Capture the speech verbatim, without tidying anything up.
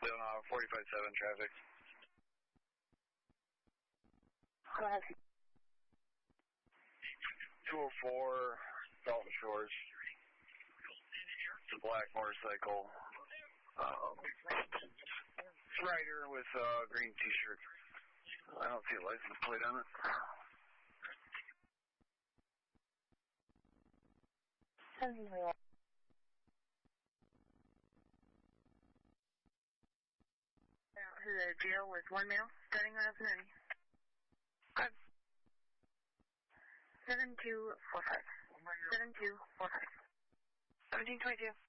Down on forty-five seven traffic. Go ahead. two oh four, Dalton Shores. It's a black motorcycle. Um, rider with a uh, green t-shirt. I don't see a license plate on it. seven To the jail with one male, starting on F Good. seven two four five. seven two four five. seventeen twenty-two.